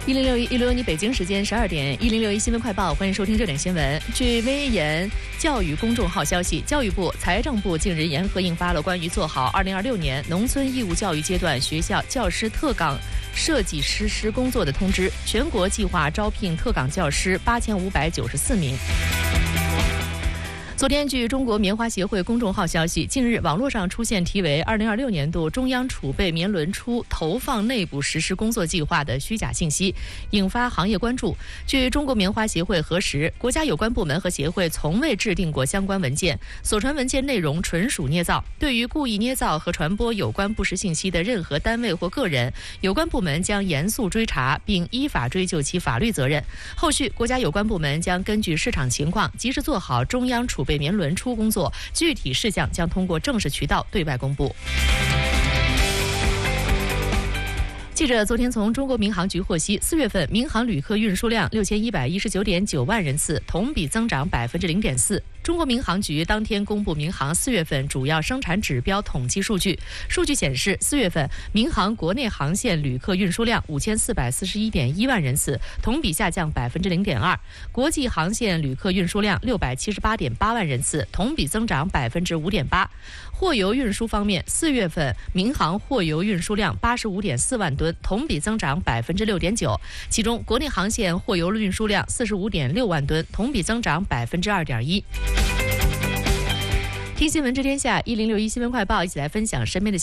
1061你北京时间12点，1061新闻快报，欢迎收听热点新闻。据微言教育公众号消息，教育部、财政部近日联合印发了关于做好2026年农村义务教育阶段学校教师特岗设计实施工作的通知，全国计划招聘特岗教师8594名。昨天，据中国棉花协会公众号消息，近日网络上出现题为2026年度中央储备棉轮出投放内部实施工作计划的虚假信息，引发行业关注。据中国棉花协会核实，国家有关部门和协会从未制定过相关文件，所传文件内容纯属捏造。对于故意捏造和传播有关不实信息的任何单位或个人，有关部门将严肃追查并依法追究其法律责任。后续，国家有关部门将根据市场情况，及时做好中央储备棉轮出工作，具体事项将通过正式渠道对外公布。记者昨天从中国民航局获悉，4月份民航旅客运输量6119.9万人次，同比增长0.4%。中国民航局当天公布民航4月份主要生产指标统计数据，数据显示，4月份民航国内航线旅客运输量5441.1万人次，同比下降0.2%；国际航线旅客运输量678.8万人次，同比增长5.8%。货邮运输方面，4月份民航货邮运输量85.4万吨，同比增长6.9%，其中国内航线货邮运输量45.6万吨，同比增长2.1%。听新闻知天下，1061新闻快报，一起来分享身边的新闻。